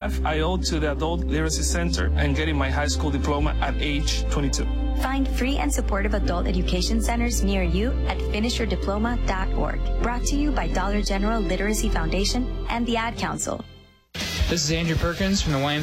half I owe to the Adult Literacy Center and getting my high school diploma at age 22. Find free and supportive adult education centers near you at finishyourdiploma.org. Brought to you by Dollar General Literacy Foundation and the Ad Council. This is Andrew Perkins from the YMCA